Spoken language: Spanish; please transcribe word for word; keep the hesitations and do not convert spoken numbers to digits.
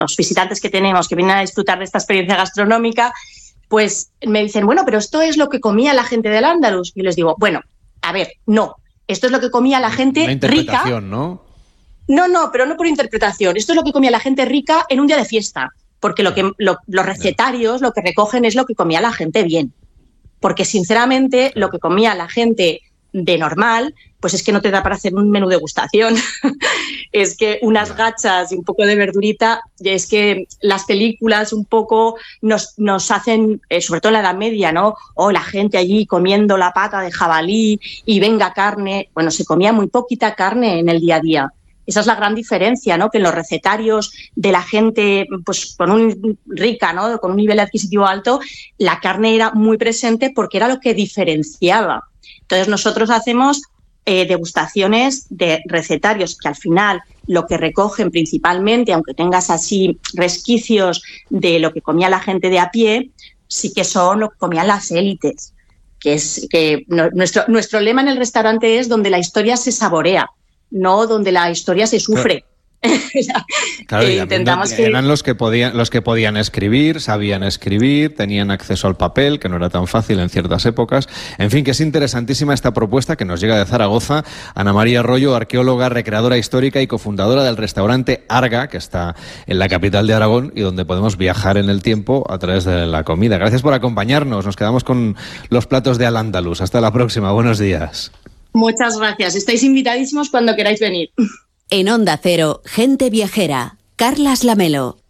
los visitantes que tenemos que vienen a disfrutar de esta experiencia gastronómica, pues me dicen, bueno, pero esto es lo que comía la gente del Andaluz. Y les digo, bueno, a ver, no, esto es lo que comía la gente Una interpretación, rica. ¿no? No, no, pero no por interpretación. Esto es lo que comía la gente rica en un día de fiesta, porque lo que lo, los recetarios lo que recogen es lo que comía la gente bien. Porque sinceramente lo que comía la gente de normal, pues es que no te da para hacer un menú degustación. Es que unas gachas y un poco de verdurita, es que las películas un poco nos, nos hacen, eh, sobre todo en la Edad Media, ¿no? O oh, la gente allí comiendo la pata de jabalí y venga carne. Bueno, se comía muy poquita carne en el día a día. Esa es la gran diferencia, ¿no? Que en los recetarios de la gente, pues con un rica, ¿no? Con un nivel adquisitivo alto, la carne era muy presente porque era lo que diferenciaba. Entonces nosotros hacemos eh, degustaciones de recetarios que al final lo que recogen principalmente, aunque tengas así resquicios de lo que comía la gente de a pie, sí que son lo que comían las élites. Que es que no, nuestro, nuestro lema en el restaurante es donde la historia se saborea, no donde la historia se sufre. Claro, eh, y intentamos que... eran los que podían los que podían escribir, sabían escribir, tenían acceso al papel, que no era tan fácil en ciertas épocas. En fin, que es interesantísima esta propuesta que nos llega de Zaragoza. Ana María Arroyo, arqueóloga, recreadora histórica y cofundadora del restaurante Arga, que está en la capital de Aragón y donde podemos viajar en el tiempo a través de la comida. Gracias por acompañarnos. Nos quedamos con los platos de Al-Ándalus. Hasta la próxima. Buenos días. Muchas gracias. Estáis invitadísimos cuando queráis venir. En Onda Cero, Gente Viajera, Carlas Lamelo.